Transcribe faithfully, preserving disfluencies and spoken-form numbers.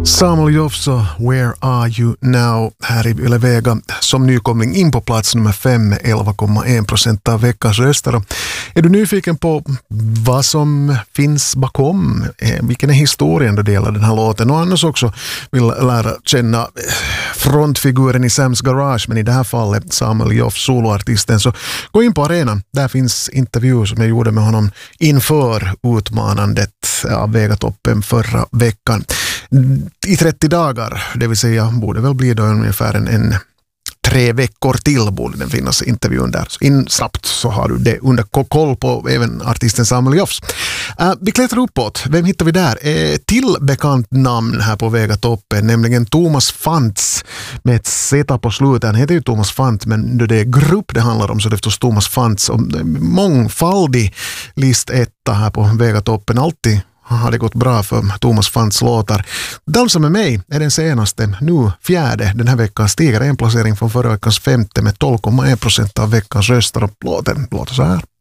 Samuel Jofso, Where Are You Now här i Yle Vega som nykomling in på plats nummer fem med elva komma en procent av veckans röster. Är du nyfiken på vad som finns bakom, vilken är historien då delar den här låten, och annars också vill lära känna frontfiguren i Sams Garage, men i det här fallet Samuel Joff, soloartisten, så gå in på arenan. Där finns intervju som jag gjorde med honom inför utmanandet av Vegatoppen förra veckan. I trettio dagar, det vill säga borde väl bli då ungefär en, en tre veckor till borde den finnas intervjun där. Så in snabbt så har du det under koll på även artisten Samuel Joffs. Uh, vi klättrar uppåt. Vem hittar vi där? Eh, till bekant namn här på Vegatoppen, nämligen Thomas Fantz med ett Z på slutet. Han heter ju Thomas Fantz, men det är grupp det handlar om, så det är förstås Thomas Fantz. Och mångfaldig listetta här på Vegatoppen, alltid har det gått bra för Thomas Fantz låtar. Dansa med mig är den senaste, nu fjärde den här veckan, stiger en placering från förra veckans femte med tolv komma en procent av veckans röster, och låten låter så här.